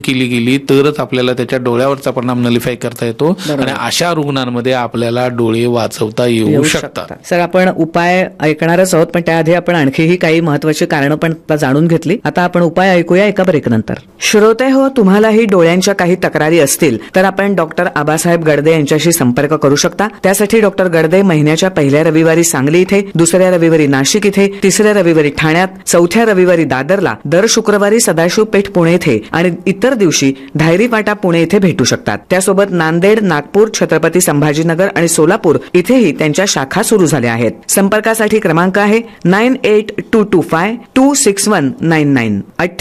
केली गेली तरच आपल्याला त्याच्या डोळ्यावरचा परिणाम नलिफाय करता येतो आणि अशा रुग्णांमध्ये आपल्याला डोळे वाचवता येऊ शकतात. सर, आपण उपाय ऐकणारच आहोत, पण त्याआधी आपण आणखीही काही महत्वाची कारणं पण जाणून घेतली. आता आपण उपाय ऐकूया एका ब्रेक नंतर. श्रोते हो, तुम्हालाही डोळ्यांच्या काही तक्रारी असतील तर आपण डॉक्टर आबासाहेब गडदे यांच्याशी संपर्क करू शकता. त्यासाठी डॉक्टर गडदे महिन्याच्या पहिल्या रविवारी सांगली इथे, दुसऱ्या रविवारी नाशिक इथे, तिसऱ्या रविवारी ठाण्यात, चौथ्या रविवारी दादरला, दर शुक्रवारी सदाशिव पेठ पुणे इथे आणि इतर दिवशी धायरी फाटा पुणे इथे भेटू शकतात. त्यासोबत नांदेड, नागपूर, छत्रपती संभाजीनगर आणि सोलापूर इथेही त्यांच्या शाखा सुरू झाल्या आहेत. संपर्कासाठी क्रमांक आहे 9822526199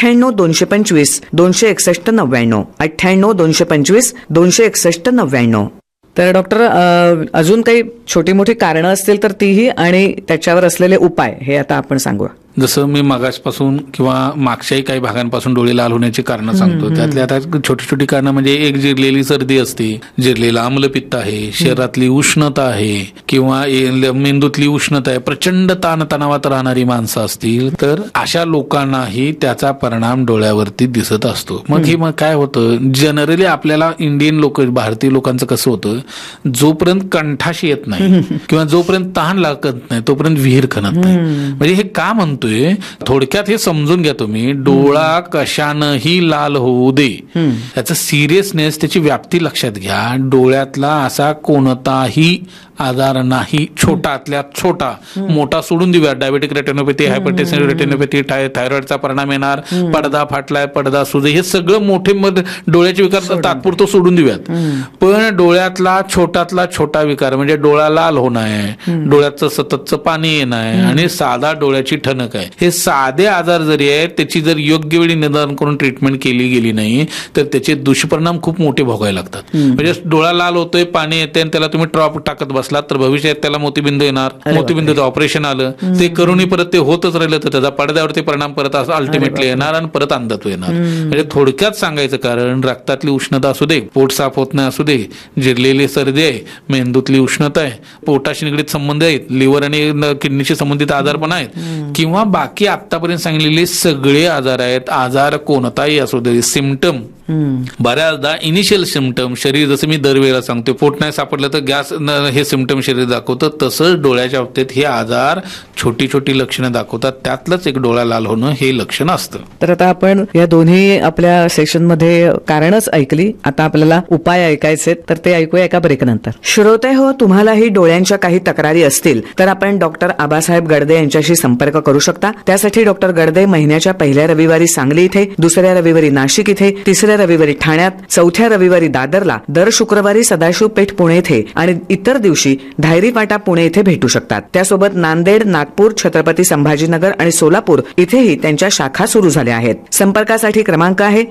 98 225 261 99 98 225 261 99. तर डॉक्टर, अजून काही छोटी मोठी कारणं असतील तर तीही आणि त्याच्यावर असलेले उपाय हे आता आपण सांगूया. जसं मी मागासपासून किंवा मागच्याही काही भागांपासून डोळे लाल होण्याची कारणं सांगतो. त्यातल्या आता छोटी छोटी कारणं म्हणजे एक जिरलेली सर्दी असते, जिरलेला आम्लपित्त आहे, शरीरातली उष्णता आहे किंवा मेंदूतली उष्णता आहे, प्रचंड ताणतणावात राहणारी माणसं असतील तर अशा लोकांनाही त्याचा परिणाम डोळ्यावरती दिसत असतो. मग काय होतं, जनरली आपल्याला इंडियन लोक, भारतीय लोकांचं कसं होतं, जोपर्यंत कंठाशी येत नाही किंवा जोपर्यंत तहान लागत नाही तोपर्यंत विहीर खणत नाही. म्हणजे हे का म्हणतो, थोडक्यात हे समजून घ्या तुम्ही, डोळा कशानंही लाल होऊ दे, त्याचा सिरियसनेस, त्याची व्याप्ती लक्षात घ्या. डोळ्यातला असा कोणताही आजार नाही, छोटातल्या छोटा, मोठा सोडून देऊया, डायबेटिक रेटिनोपॅथी, हायपरटेन्सिव्ह रेटिनोपॅथी, थायरॉइडचा परिणाम येणार, पडदा फाटलाय, पडदा सुजे, हे सगळं मोठे डोळ्याचे विकार तात्पुरतं सोडून देऊयात. पण डोळ्यातला छोटातला छोटा विकार म्हणजे डोळा लाल होणं आहे, डोळ्याचं सततचं पाणी येणं आहे आणि साधा डोळ्याची ठणक आहे, हे साधे आजार जरी आहेत, त्याची जर योग्य वेळी निदान करून ट्रीटमेंट केली गेली नाही तर त्याचे दुष्परिणाम खूप मोठे भोगावे लागतात. म्हणजे डोळा लाल होतोय, पाणी येते आणि त्याला तुम्ही ड्रॉप टाकत बसला तर भविष्यात त्याला मोतीबिंदू येणार, मोतीबिंदूचं ऑपरेशन आलं, ते करूनही परत ते होतच राहिलं तर त्याचा पडद्यावरती परिणाम परत अल्टिमेटली येणार आणि परत अंधत्व येणार. म्हणजे थोडक्यात सांगायचं कारण, रक्तातली उष्णता असू दे, पोट साफ होत नाही असू दे, जिरलेली सर्दी आहे, मेंदूतली उष्णता आहे, पोटाशी निगडीत संबंध आहेत, लिव्हर आणि किडनीशी संबंधित आजार पण आहेत किंवा बाकी आतापर्यंत सांगलेले सगळे आजार आहेत, आजार कोणताही असू दे, सिम्पटम बऱ्याचदा इनिशियल सिम्पटम शरीर, जसं मी दरवेळेला सांगतो, पोट नाही सापडलं तर गॅस हे सिम्पटम शरीर दाखवतं, तसंच डोळ्याच्या बाबतीत हे आजार छोटी छोटी लक्षणं दाखवतात, त्यातलंच एक डोळा लाल होणं हे लक्षण असतं. तर आता आपण या दोन्ही आपल्या सेशनमध्ये कारणच ऐकली, आता आपल्याला उपाय ऐकायचे तर ते ऐकूया एका ब्रेक नंतर. श्रोते हो, तुम्हालाही डोळ्यांच्या काही तक्रारी असतील तर आपण डॉक्टर आबासाहेब गडदे यांच्याशी संपर्क करू शकता. त्यासाठी डॉक्टर गडदे महिन्याच्या पहिल्या रविवारी सांगली इथे, दुसऱ्या रविवारी नाशिक इथे, तिसऱ्या रविवारी ठाण्यात, चौथ्या रविवारी दादरला, दर शुक्रवारी सदाशिव पेठ पुणे इथे आणि इतर दिवशी धायरी फाटा पुणे इथे भेटू शकतात. त्यासोबत नांदेड, नागपूर, छत्रपती संभाजीनगर आणि सोलापूर इथेही त्यांच्या शाखा सुरू झाल्या आहेत. संपर्कासाठी क्रमांक आहे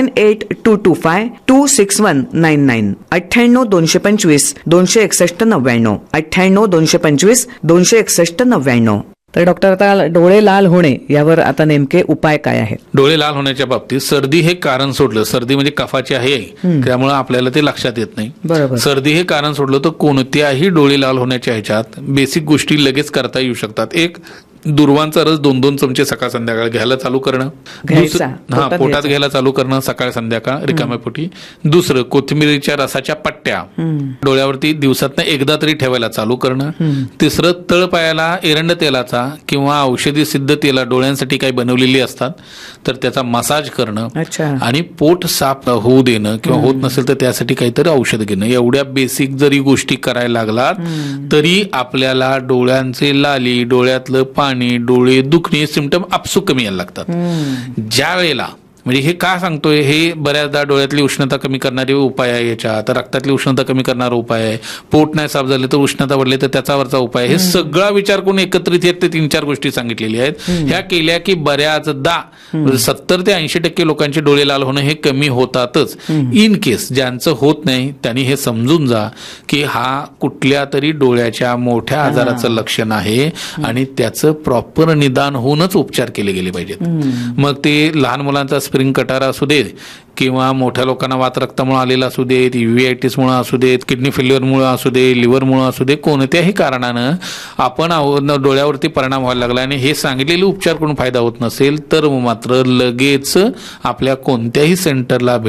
9822526199 98 225 261 99 98 225 261 99. तर डॉक्टर, आता डोळे लाल होणे यावर आता नेमके उपाय काय आहेत? डोळे लाल होण्याच्या बाबतीत सर्दी हे कारण सोडलं, सर्दी म्हणजे कफाची आहे त्यामुळे आपल्याला ते लक्षात येत नाही. बरोबर. सर्दी हे कारण सोडलं तर कोणत्याही डोळे लाल होण्याच्या ह्याच्यात बेसिक गोष्टी लगेच करता येऊ शकतात. एक, दुर्वांचा रस 2-2 चमचे सकाळ संध्याकाळ घ्यायला चालू करणं, पोटात घ्यायला चालू करणं सकाळ संध्याकाळ रिकाम्या पोटी. दुसरं, कोथिंबीरीच्या रसाच्या पट्ट्या डोळ्यावरती दिवसातनं एकदा तरी ठेवायला चालू करणं. तिसरं, तळपायाला एरंड तेलाचा किंवा औषधी सिद्ध तेला डोळ्यांसाठी काही बनवलेली असतात तर त्याचा मसाज करणं आणि पोट साफ होऊ देणं किंवा होत नसेल तर त्यासाठी काहीतरी औषध घेणं. एवढ्या बेसिक जरी गोष्टी करायला लागलात तरी आपल्याला डोळ्यांचे लाली, डोळ्यातलं पाणी, डोळे दुखणे सिम्पटम आपसूक कमी यायला लागतात. ज्या वेळेला, म्हणजे हे का सांगतोय, हे बऱ्याचदा डोळ्यातली उष्णता कमी करणारे उपाय आहे, याच्यात रक्तातली उष्णता कमी करणारा उपाय आहे, पोट नाही साफ झाले तर उष्णता वाढली तर त्याच्यावरचा उपाय, हे सगळा विचार करून एकत्रित येत ते 3-4 गोष्टी सांगितलेल्या आहेत. ह्या केल्या की बऱ्याचदा 70 ते 80% लोकांचे डोळे लाल होणं हे कमी होतातच. इन केस ज्यांचं होत नाही त्यांनी हे समजून जा की हा कुठल्या तरी डोळ्याच्या मोठ्या आजाराचं लक्षण आहे आणि त्याचं प्रॉपर निदान होऊनच उपचार केले गेले पाहिजेत. मग ते लहान मुलांचा स्प्रिंग कटारा असू दे किंवा मोठ्या लोकांना वात रक्तामुळे आलेला असू देत, युव्हीआयटिसमुळे असू देत, किडनी फेल्युअरमुळे असू दे, लिव्हरमुळे असू दे, कोणत्याही कारणानं आपण डोळ्यावरती परिणाम व्हायला लागला आणि हे सांगितलेले उपचार करून फायदा होत नसेल तर मात्र लगेच आपल्या कोणत्याही सेंटरला